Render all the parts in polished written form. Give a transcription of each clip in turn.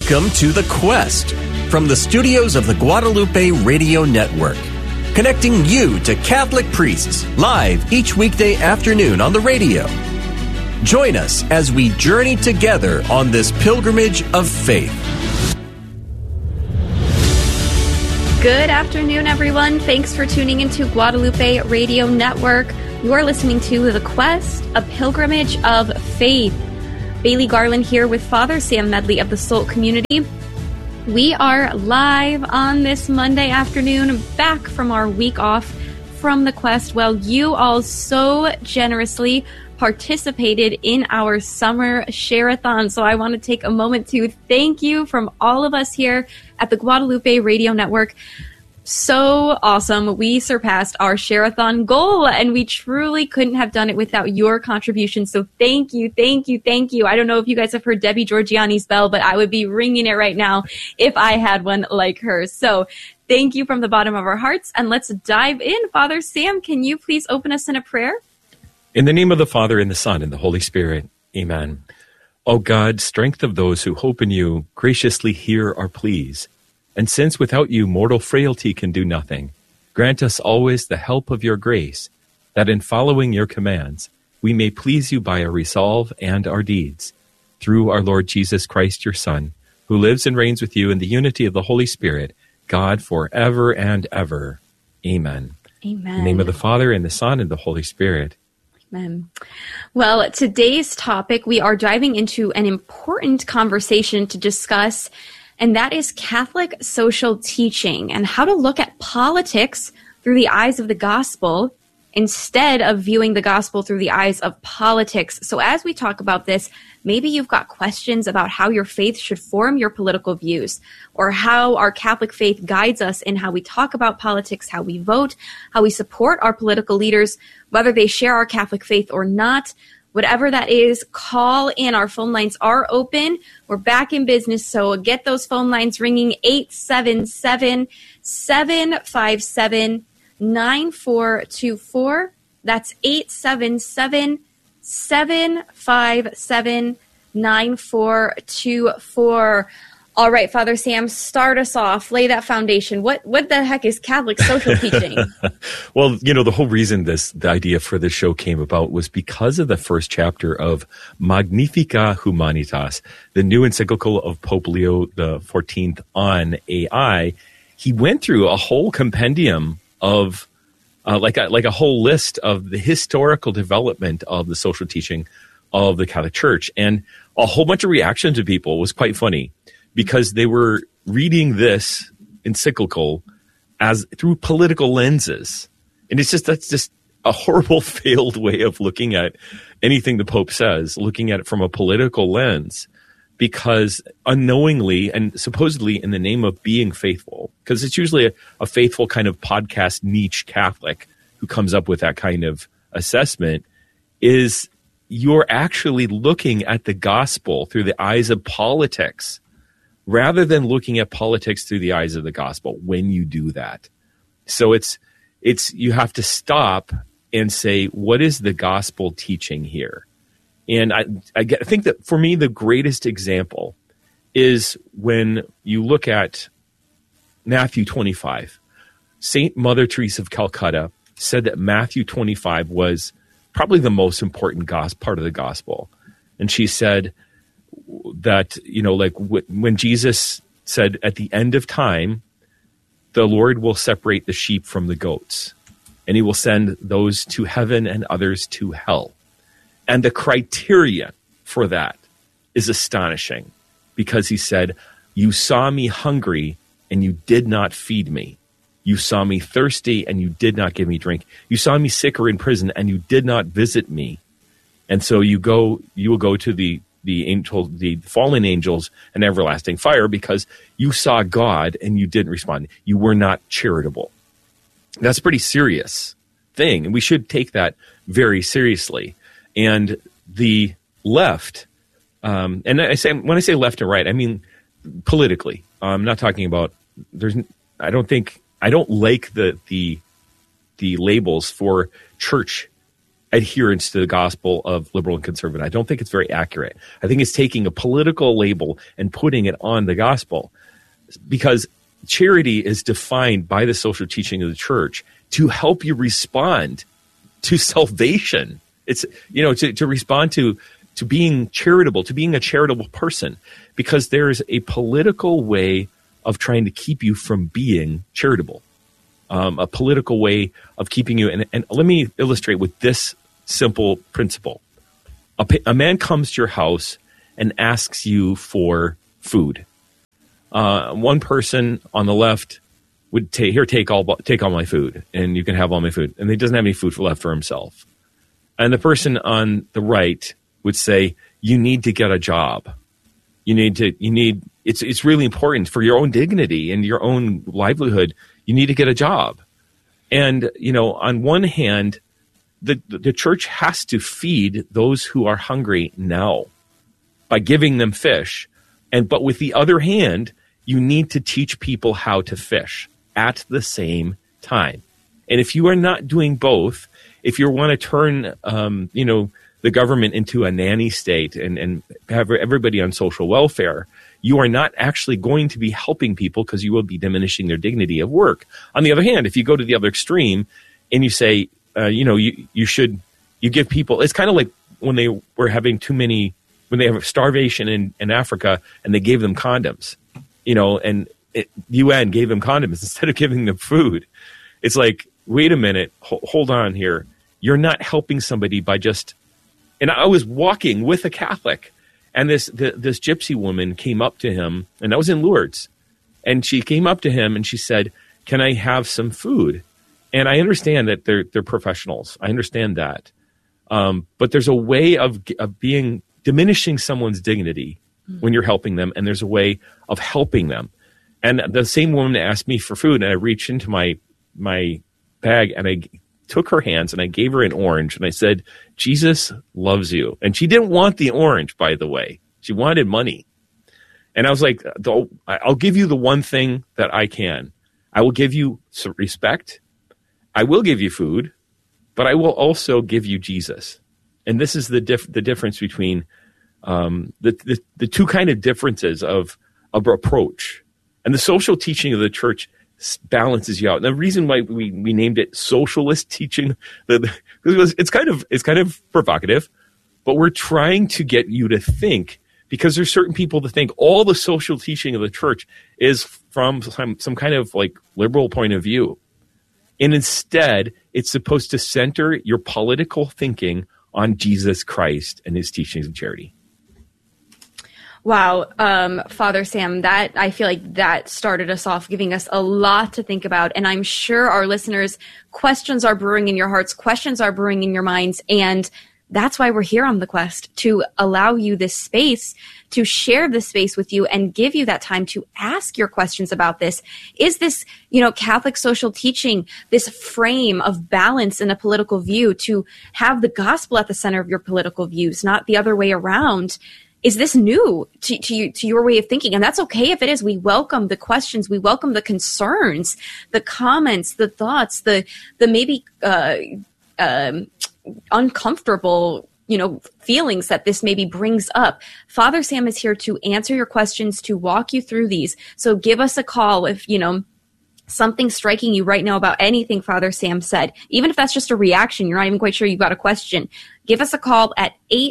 Welcome to The Quest from the studios of the Guadalupe Radio Network, connecting you to Catholic priests live each weekday afternoon on the radio. Join us as we journey together on this pilgrimage of faith. Good afternoon, everyone. Thanks for tuning into Guadalupe Radio Network. You are listening to The Quest, a pilgrimage of faith. Bailey Garland here with Father Sam Medley of the SOLT community. We are live on this Monday afternoon, back from our week off from The Quest. Well, you all so generously participated in our summer share-a-thon. So I want to take a moment to thank you from all of us here at the Guadalupe Radio Network. So awesome. We surpassed our share-a-thon goal, and we truly couldn't have done it without your contribution. So thank you, thank you, thank you. I don't know if you guys have heard Debbie Georgiani's bell, but I would be ringing it right now if I had one like hers. So thank you from the bottom of our hearts, and let's dive in. Father Sam, can you please open us in a prayer? In the name of the Father, and the Son, and the Holy Spirit. Amen. O God, strength of those who hope in you, graciously hear our pleas. And since without you mortal frailty can do nothing, grant us always the help of your grace, that in following your commands, we may please you by our resolve and our deeds. Through our Lord Jesus Christ, your Son, who lives and reigns with you in the unity of the Holy Spirit, God, forever and ever. Amen. Amen. In the name of the Father, and the Son, and the Holy Spirit. Amen. Well, today's topic, we are diving into an important conversation to discuss, and that is Catholic social teaching and how to look at politics through the eyes of the gospel instead of viewing the gospel through the eyes of politics. So as we talk about this, maybe you've got questions about how your faith should form your political views, or how our Catholic faith guides us in how we talk about politics, how we vote, how we support our political leaders, whether they share our Catholic faith or not. Whatever that is, call in. Our phone lines are open. We're back in business, so get those phone lines ringing. 877-757-9424. That's 877-757-9424. All right, Father Sam, start us off. Lay that foundation. What the heck is Catholic social teaching? Well, the whole reason the idea for this show came about was because of the first chapter of Magnificat Humanitas, the new encyclical of Pope Leo XIV on AI. He went through a whole compendium of like a whole list of the historical development of the social teaching of the Catholic Church, and a whole bunch of reaction to people was quite funny, because they were reading this encyclical as through political lenses. And that's just a horrible, failed way of looking at anything the Pope says, looking at it from a political lens, because unknowingly and supposedly in the name of being faithful, because it's usually a faithful kind of podcast niche Catholic who comes up with that kind of assessment, is you're actually looking at the gospel through the eyes of politics, rather than looking at politics through the eyes of the gospel when you do that. So it's you have to stop and say, what is the gospel teaching here? And I think that for me, the greatest example is when you look at Matthew 25. Saint Mother Teresa of Calcutta said that Matthew 25 was probably the most important part of the gospel. And she said that, when Jesus said at the end of time, the Lord will separate the sheep from the goats, and he will send those to heaven and others to hell. And the criteria for that is astonishing, because he said, you saw me hungry and you did not feed me. You saw me thirsty and you did not give me drink. You saw me sick or in prison and you did not visit me. And so you will go to the fallen angels and everlasting fire, because you saw God and you didn't respond. You were not charitable. That's a pretty serious thing, and we should take that very seriously. And the left, and when I say left and right, I mean politically. I'm not talking about. I don't like the labels for church adherence to the gospel of liberal and conservative. I don't think it's very accurate. I think it's taking a political label and putting it on the gospel, because charity is defined by the social teaching of the church to help you respond to salvation. It's, to respond to being charitable, to being a charitable person, because there's a political way of trying to keep you from being charitable. A political way of keeping you. And let me illustrate with this simple principle. A man comes to your house and asks you for food. One person on the left would take all my food, and you can have all my food. And he doesn't have any food left for himself. And the person on the right would say, you need to get a job. It's really important for your own dignity and your own livelihood. You need to get a job. And, on one hand, the church has to feed those who are hungry now by giving them fish. But with the other hand, you need to teach people how to fish at the same time. And if you are not doing both, if you want to turn, the government into a nanny state and have everybody on social welfare, you are not actually going to be helping people, because you will be diminishing their dignity of work. On the other hand, if you go to the other extreme and you say, you give people, it's kind of like when they were having when they have starvation in Africa and they gave them condoms, and UN gave them condoms instead of giving them food. It's like, wait a minute, hold on here. You're not helping somebody by just, and I was walking with a Catholic, and this gypsy woman came up to him, and I was in Lourdes, and she came up to him and she said, can I have some food? And I understand that they're professionals. I understand that. But there's a way of diminishing someone's dignity when you're helping them, and there's a way of helping them. And the same woman asked me for food, and I reached into my bag, and I took her hands, and I gave her an orange, and I said, Jesus loves you. And she didn't want the orange, by the way. She wanted money. And I was like, I'll give you the one thing that I can. I will give you some respect. I will give you food, but I will also give you Jesus. And this is the difference between the two kind of differences of approach. And the social teaching of the church balances you out. And the reason why we named it socialist teaching, it's kind of provocative, but we're trying to get you to think, because there's certain people that think all the social teaching of the church is from some kind of like liberal point of view. And instead, it's supposed to center your political thinking on Jesus Christ and his teachings of charity. Wow. Father Sam, I feel like that started us off, giving us a lot to think about. And I'm sure our listeners, questions are brewing in your hearts, questions are brewing in your minds. And that's why we're here on The Quest, to allow you this space, to share this space with you and give you that time to ask your questions about this. Is this, Catholic social teaching, this frame of balance in a political view, to have the gospel at the center of your political views, not the other way around? Is this new to your way of thinking? And that's okay if it is. We welcome the questions. We welcome the concerns, the comments, the thoughts, the maybe uncomfortable, feelings that this maybe brings up. Father Sam is here to answer your questions, to walk you through these. So give us a call if, something's striking you right now about anything Father Sam said. Even if that's just a reaction, you're not even quite sure you've got a question. Give us a call at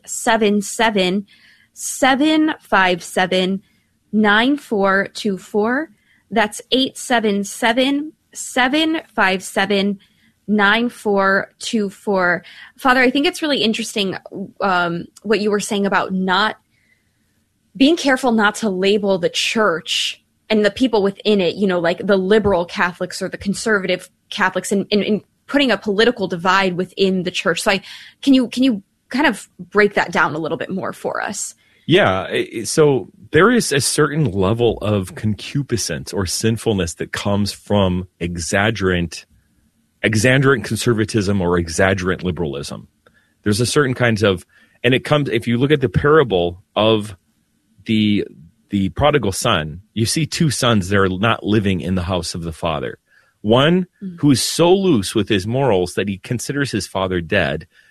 877-757-9424. That's 877-757-9424. Father, I think it's really interesting what you were saying about not being careful not to label the church and the people within it, like the liberal Catholics or the conservative Catholics, and putting a political divide within the church. So can you kind of break that down a little bit more for us? Yeah. So there is a certain level of concupiscence or sinfulness that comes from exaggerant conservatism or exaggerant liberalism. There's a certain kinds of, and it comes, if you look at the parable of the prodigal son, you see two sons that are not living in the house of the father. One who is so loose with his morals that he considers his father dead,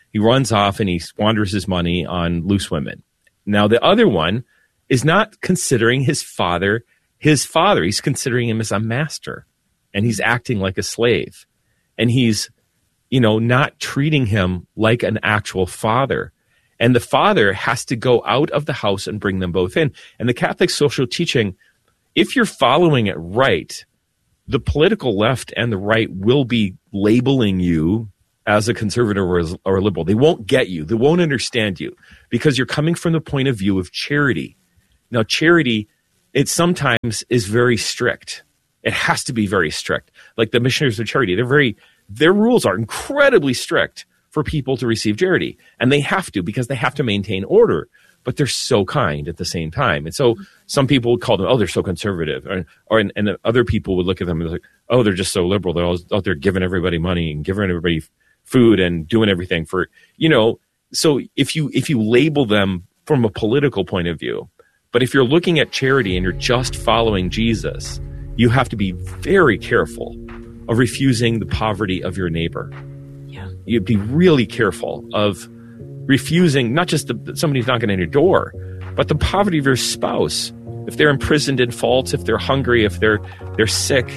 He runs off and he squanders his money on loose women. Now, the other one is not considering his father. He's considering him as a master, and he's acting like a slave. And he's, not treating him like an actual father. And the father has to go out of the house and bring them both in. And the Catholic social teaching, if you're following it right, the political left and the right will be labeling you as a conservative or a liberal. They won't get you. They won't understand you because you're coming from the point of view of charity. Now, charity, it sometimes is very strict. It has to be very strict. Like the Missionaries of Charity, their rules are incredibly strict for people to receive charity. And they have to because they have to maintain order. But they're so kind at the same time. And so some people would call them, they're so conservative. And other people would look at them and like, they're just so liberal. They're always out there giving everybody money and giving everybody food and doing everything for, so if you label them from a political point of view, but if you're looking at charity and you're just following Jesus, you have to be very careful of refusing the poverty of your neighbor. Yeah. You'd be really careful of refusing not just somebody's knocking on your door, but the poverty of your spouse. If they're imprisoned in faults, if they're hungry, if they're sick,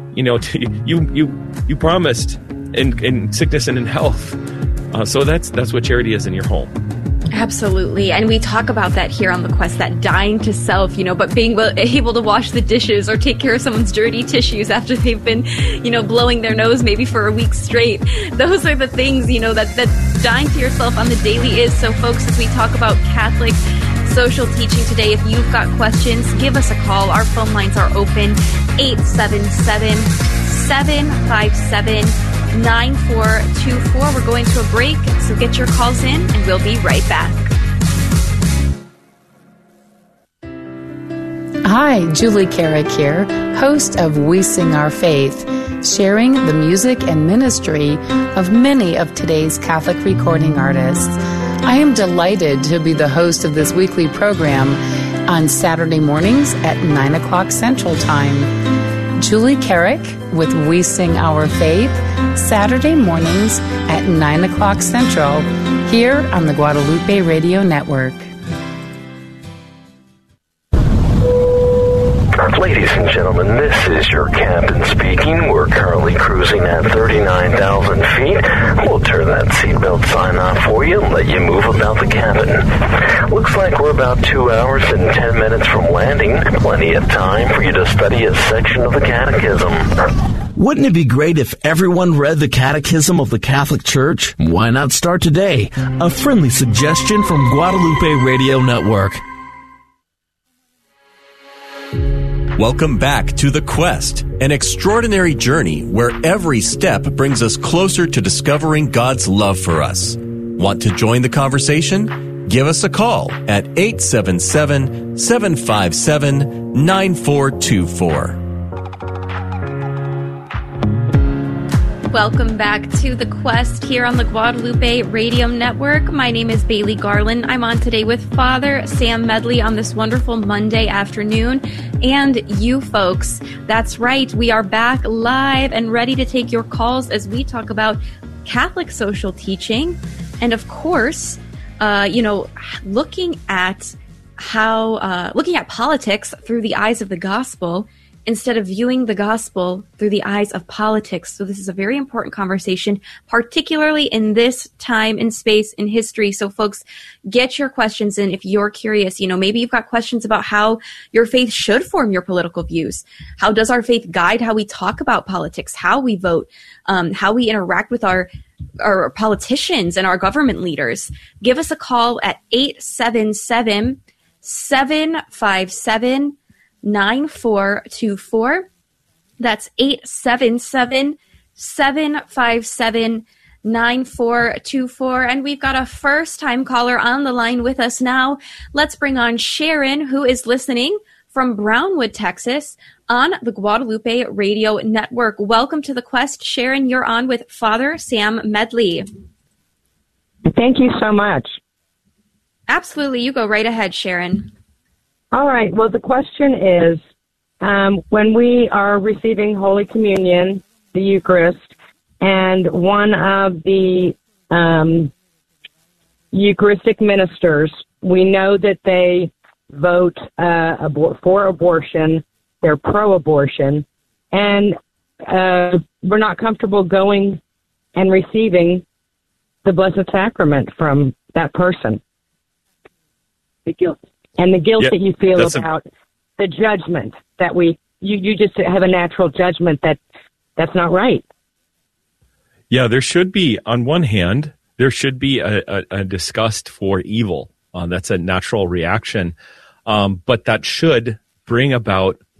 you promised in sickness and in health. So that's what charity is in your home. Absolutely. And we talk about that here on The Quest, that dying to self, but being able to wash the dishes or take care of someone's dirty tissues after they've been, blowing their nose maybe for a week straight. Those are the things, that dying to yourself on the daily is. So folks, as we talk about Catholic social teaching today, if you've got questions, give us a call. Our phone lines are open, 877-757-9424. We're going to a break, so get your calls in, and we'll be right back. Hi, Julie Carrick here, host of We Sing Our Faith, sharing the music and ministry of many of today's Catholic recording artists. I am delighted to be the host of this weekly program on Saturday mornings at 9 o'clock Central Time. Julie Carrick with We Sing Our Faith, Saturday mornings at 9 o'clock Central, here on the Guadalupe Radio Network. Ladies and gentlemen, this is your captain speaking. We're currently cruising at 39,000 feet. We'll turn that seatbelt sign off for you and let you move about the cabin. Looks like we're about 2 hours and 10 minutes from landing. Plenty of time for you to study a section of the Catechism. Wouldn't it be great if everyone read the Catechism of the Catholic Church? Why not start today? A friendly suggestion from Guadalupe Radio Network. Welcome back to The Quest, an extraordinary journey where every step brings us closer to discovering God's love for us. Want to join the conversation? Give us a call at 877-757-9424. Welcome back to The Quest here on the Guadalupe Radio Network. My name is Bailey Garland. I'm on today with Father Sam Medley on this wonderful Monday afternoon. And you folks, that's right, we are back live and ready to take your calls as we talk about Catholic social teaching. And of course, looking at politics through the eyes of the gospel, instead of viewing the gospel through the eyes of politics. So this is a very important conversation, particularly in this time and space in history. So folks, get your questions in if you're curious. Maybe you've got questions about how your faith should form your political views. How does our faith guide how we talk about politics, how we vote, how we interact with our politicians and our government leaders? Give us a call at 877-757-9424. That's 877-757-9424. And we've got a first-time caller on the line with us now. Let's bring on Sharon, who is listening from Brownwood, Texas, on the Guadalupe Radio Network. Welcome to The Quest. Sharon, you're on with Father Sam Medley. Thank you so much. Absolutely. You go right ahead, Sharon. All right. Well, the question is, when we are receiving Holy Communion, the Eucharist, and one of the Eucharistic ministers, we know that they vote for abortion, they're pro-abortion, and we're not comfortable going and receiving the Blessed Sacrament from that person. The guilt. And the guilt that you feel about the judgment that you just have a natural judgment that's not right. Yeah, there should be, on one hand, there should be a disgust for evil. That's a natural reaction. But that should bring about